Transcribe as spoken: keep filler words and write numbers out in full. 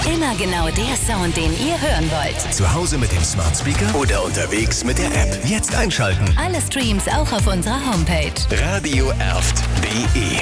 Immer genau der Sound, den ihr hören wollt. Zu Hause mit dem Smart Speaker oder unterwegs mit der App. Jetzt einschalten. Alle Streams auch auf unserer Homepage. radio erft punkt de